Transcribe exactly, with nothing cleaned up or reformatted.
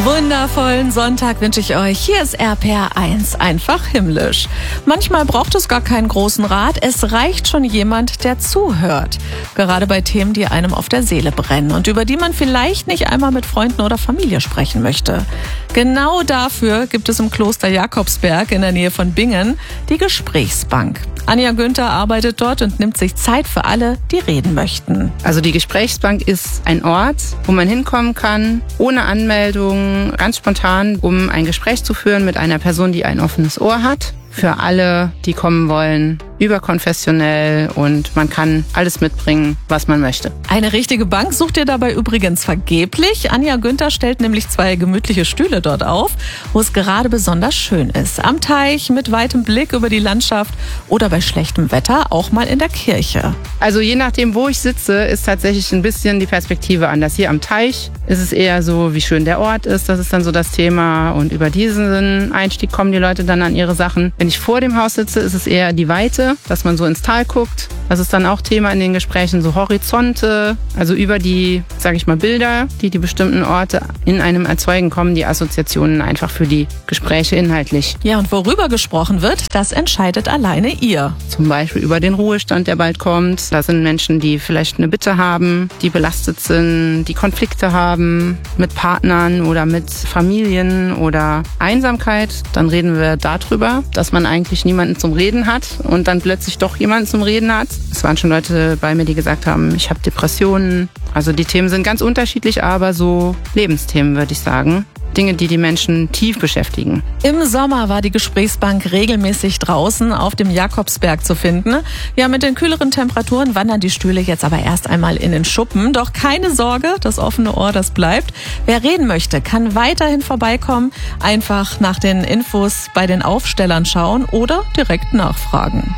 Wundervollen Sonntag wünsche ich euch. Hier ist R P R eins, einfach himmlisch. Manchmal braucht es gar keinen großen Rat, es reicht schon jemand, der zuhört. Gerade bei Themen, die einem auf der Seele brennen und über die man vielleicht nicht einmal mit Freunden oder Familie sprechen möchte. Genau dafür gibt es im Kloster Jakobsberg in der Nähe von Bingen die Gesprächsbank. Anja Günther arbeitet dort und nimmt sich Zeit für alle, die reden möchten. Also die Gesprächsbank ist ein Ort, wo man hinkommen kann, ohne Anmeldung, ganz spontan, um ein Gespräch zu führen mit einer Person, die ein offenes Ohr hat. Für alle, die kommen wollen, überkonfessionell, und man kann alles mitbringen, was man möchte. Eine richtige Bank sucht ihr dabei übrigens vergeblich. Anja Günther stellt nämlich zwei gemütliche Stühle dort auf, wo es gerade besonders schön ist. Am Teich, mit weitem Blick über die Landschaft oder bei schlechtem Wetter auch mal in der Kirche. Also je nachdem, wo ich sitze, ist tatsächlich ein bisschen die Perspektive anders. Hier am Teich ist es eher so, wie schön der Ort ist. Das ist dann so das Thema, und über diesen Einstieg kommen die Leute dann an ihre Sachen. Wenn ich vor dem Haus sitze, ist es eher die Weite, dass man so ins Tal guckt. Das ist dann auch Thema in den Gesprächen, so Horizonte, also über die, sage ich mal, Bilder, die die bestimmten Orte in einem erzeugen, kommen die Assoziationen einfach für die Gespräche inhaltlich. Ja, und worüber gesprochen wird, das entscheidet alleine ihr. Zum Beispiel über den Ruhestand, der bald kommt. Da sind Menschen, die vielleicht eine Bitte haben, die belastet sind, die Konflikte haben mit Partnern oder mit Familien oder Einsamkeit. Dann reden wir darüber, dass man eigentlich niemanden zum Reden hat und dann plötzlich doch jemanden zum Reden hat. Es waren schon Leute bei mir, die gesagt haben, ich habe Depressionen. Also die Themen sind ganz unterschiedlich, aber so Lebensthemen, würde ich sagen. Dinge, die die Menschen tief beschäftigen. Im Sommer war die Gesprächsbank regelmäßig draußen auf dem Jakobsberg zu finden. Ja, mit den kühleren Temperaturen wandern die Stühle jetzt aber erst einmal in den Schuppen. Doch keine Sorge, das offene Ohr, das bleibt. Wer reden möchte, kann weiterhin vorbeikommen. Einfach nach den Infos bei den Aufstellern schauen oder direkt nachfragen.